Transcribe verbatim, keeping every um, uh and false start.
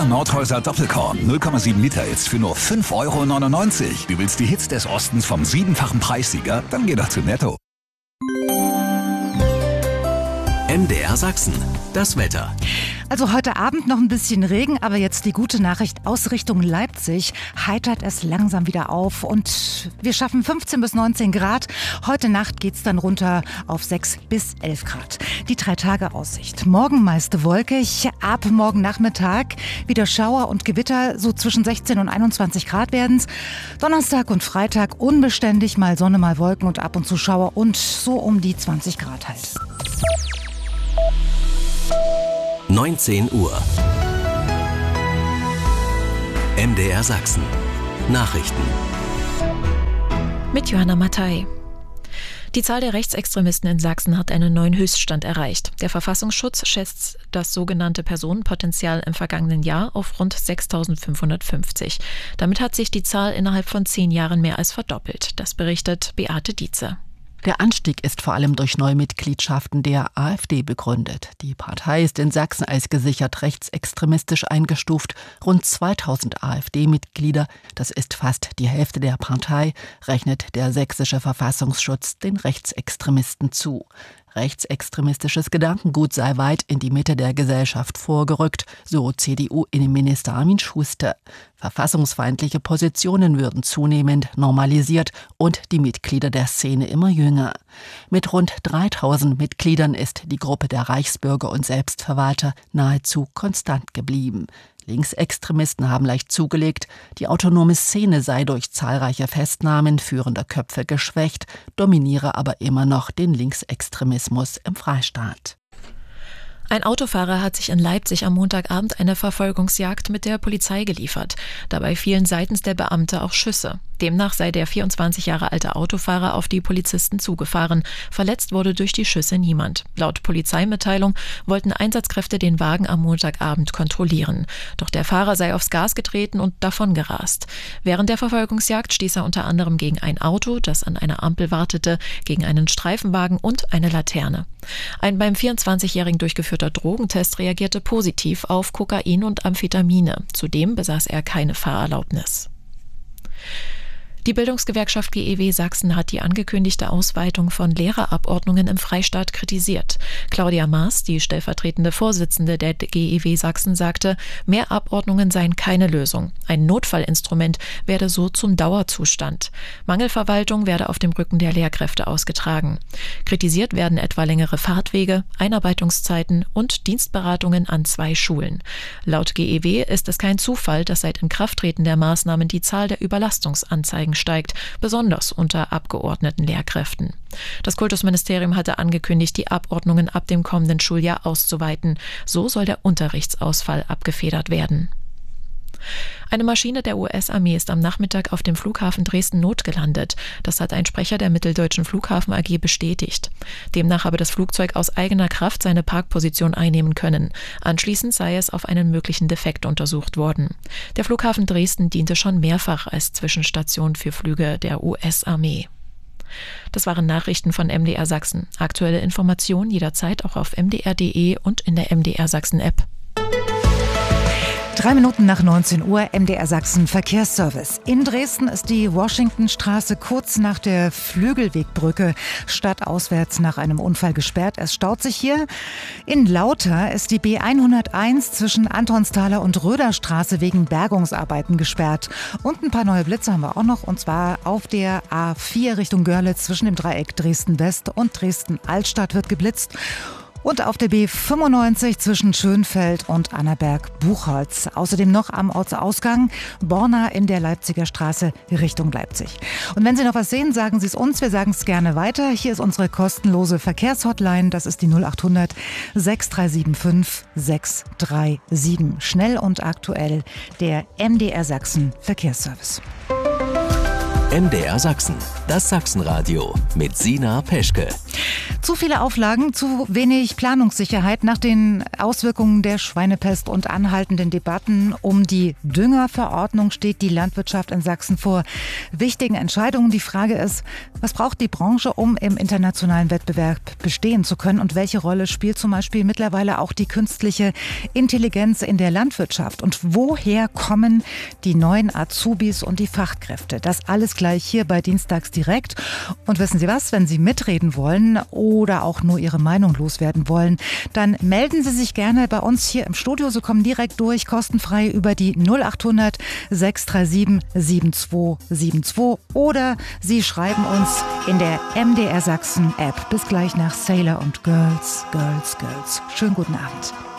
Neuer Nordhäuser Doppelkorn null Komma sieben Liter jetzt für nur fünf Euro neunundneunzig. Du willst die Hits des Ostens vom siebenfachen Preissieger? Dann geh doch zu Netto. M D R Sachsen, das Wetter. Also heute Abend noch ein bisschen Regen, aber jetzt die gute Nachricht aus Richtung Leipzig heitert es langsam wieder auf und wir schaffen fünfzehn bis neunzehn Grad. Heute Nacht geht's dann runter auf sechs bis elf Grad. Die drei Tage Aussicht. Morgen meist wolkig, ab morgen Nachmittag wieder Schauer und Gewitter, so zwischen sechzehn und einundzwanzig Grad werden's. Donnerstag und Freitag unbeständig, mal Sonne, mal Wolken und ab und zu Schauer und so um die zwanzig Grad halt. neunzehn Uhr. M D R Sachsen. Nachrichten. Mit Johanna Mattei. Die Zahl der Rechtsextremisten in Sachsen hat einen neuen Höchststand erreicht. Der Verfassungsschutz schätzt das sogenannte Personenpotenzial im vergangenen Jahr auf rund sechstausendfünfhundertfünfzig. Damit hat sich die Zahl innerhalb von zehn Jahren mehr als verdoppelt. Das berichtet Beate Dietze. Der Anstieg ist vor allem durch Neumitgliedschaften der AfD begründet. Die Partei ist in Sachsen als gesichert rechtsextremistisch eingestuft. Rund zweitausend AfD-Mitglieder, das ist fast die Hälfte der Partei, rechnet der sächsische Verfassungsschutz den Rechtsextremisten zu. Rechtsextremistisches Gedankengut sei weit in die Mitte der Gesellschaft vorgerückt, so C D U-Innenminister Armin Schuster. Verfassungsfeindliche Positionen würden zunehmend normalisiert und die Mitglieder der Szene immer jünger. Mit rund dreitausend Mitgliedern ist die Gruppe der Reichsbürger und Selbstverwalter nahezu konstant geblieben. Linksextremisten haben leicht zugelegt, die autonome Szene sei durch zahlreiche Festnahmen führender Köpfe geschwächt, dominiere aber immer noch den Linksextremismus im Freistaat. Ein Autofahrer hat sich in Leipzig am Montagabend eine Verfolgungsjagd mit der Polizei geliefert. Dabei fielen seitens der Beamte auch Schüsse. Demnach sei der vierundzwanzig Jahre alte Autofahrer auf die Polizisten zugefahren. Verletzt wurde durch die Schüsse niemand. Laut Polizeimitteilung wollten Einsatzkräfte den Wagen am Montagabend kontrollieren. Doch der Fahrer sei aufs Gas getreten und davongerast. Während der Verfolgungsjagd stieß er unter anderem gegen ein Auto, das an einer Ampel wartete, gegen einen Streifenwagen und eine Laterne. Ein beim vierundzwanzigjährigen durchgeführter Drogentest reagierte positiv auf Kokain und Amphetamine. Zudem besaß er keine Fahrerlaubnis. Die Bildungsgewerkschaft G E W Sachsen hat die angekündigte Ausweitung von Lehrerabordnungen im Freistaat kritisiert. Claudia Maas, die stellvertretende Vorsitzende der G E W Sachsen, sagte, mehr Abordnungen seien keine Lösung. Ein Notfallinstrument werde so zum Dauerzustand. Mangelverwaltung werde auf dem Rücken der Lehrkräfte ausgetragen. Kritisiert werden etwa längere Fahrtwege, Einarbeitungszeiten und Dienstberatungen an zwei Schulen. Laut G E W ist es kein Zufall, dass seit Inkrafttreten der Maßnahmen die Zahl der Überlastungsanzeigen steigt, besonders unter abgeordneten Lehrkräften. Das Kultusministerium hatte angekündigt, die Abordnungen ab dem kommenden Schuljahr auszuweiten. So soll der Unterrichtsausfall abgefedert werden. Eine Maschine der U S-Armee ist am Nachmittag auf dem Flughafen Dresden notgelandet. Das hat ein Sprecher der Mitteldeutschen Flughafen A G bestätigt. Demnach habe das Flugzeug aus eigener Kraft seine Parkposition einnehmen können. Anschließend sei es auf einen möglichen Defekt untersucht worden. Der Flughafen Dresden diente schon mehrfach als Zwischenstation für Flüge der U S-Armee. Das waren Nachrichten von M D R Sachsen. Aktuelle Informationen jederzeit auch auf m d r punkt d e und in der M D R Sachsen App. Drei Minuten nach neunzehn Uhr, M D R Sachsen Verkehrsservice. In Dresden ist die Washingtonstraße kurz nach der Flügelwegbrücke stadtauswärts nach einem Unfall gesperrt. Es staut sich hier. In Lauter ist die B hunderteins zwischen Antonsthaler und Röderstraße wegen Bergungsarbeiten gesperrt. Und ein paar neue Blitze haben wir auch noch, und zwar auf der A vier Richtung Görlitz zwischen dem Dreieck Dresden-West und Dresden-Altstadt wird geblitzt. Und auf der B fünfundneunzig zwischen Schönfeld und Annaberg-Buchholz. Außerdem noch am Ortsausgang Borna in der Leipziger Straße Richtung Leipzig. Und wenn Sie noch was sehen, sagen Sie es uns. Wir sagen es gerne weiter. Hier ist unsere kostenlose Verkehrshotline. Das ist die null acht hundert sechs drei sieben fünf sechs drei sieben. Schnell und aktuell der M D R Sachsen Verkehrsservice. M D R Sachsen, das Sachsenradio mit Sina Peschke. Zu viele Auflagen, zu wenig Planungssicherheit nach den Auswirkungen der Schweinepest und anhaltenden Debatten um die Düngerverordnung steht die Landwirtschaft in Sachsen vor wichtigen Entscheidungen. Die Frage ist, was braucht die Branche, um im internationalen Wettbewerb bestehen zu können? Und welche Rolle spielt zum Beispiel mittlerweile auch die künstliche Intelligenz in der Landwirtschaft? Und woher kommen die neuen Azubis und die Fachkräfte? Das alles gleich hier bei Dienstags direkt. Und wissen Sie was, wenn Sie mitreden wollen oder auch nur Ihre Meinung loswerden wollen, dann melden Sie sich gerne bei uns hier im Studio. Sie kommen direkt durch, kostenfrei über die null acht hundert sechs drei sieben sieben zwei sieben zwei oder Sie schreiben uns in der M D R Sachsen App. Bis gleich nach Sailor und Girls, Girls, Girls. Schönen guten Abend.